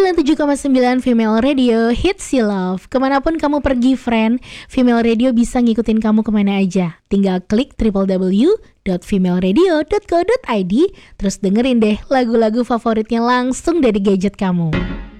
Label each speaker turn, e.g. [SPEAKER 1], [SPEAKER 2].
[SPEAKER 1] 97,9 Female Radio Hits You Love. Kemanapun kamu pergi friend, Female Radio bisa ngikutin kamu kemana aja. Tinggal klik www.femaleradio.co.id, terus dengerin deh lagu-lagu favoritnya langsung dari gadget kamu.